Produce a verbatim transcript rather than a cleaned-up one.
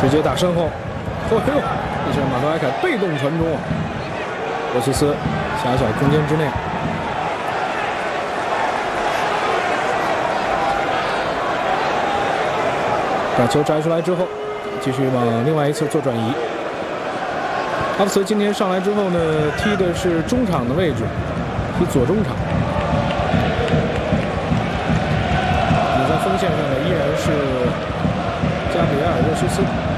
直接打身后。哦呦，这是马特莱凯被动传中，罗切斯狭小空间之内。 把球摘出来之后，继续往另外一侧做转移。哈弗茨今天上来之后呢，踢的是中场的位置，踢左中场。你在锋线上呢，依然是加比埃尔·热苏斯。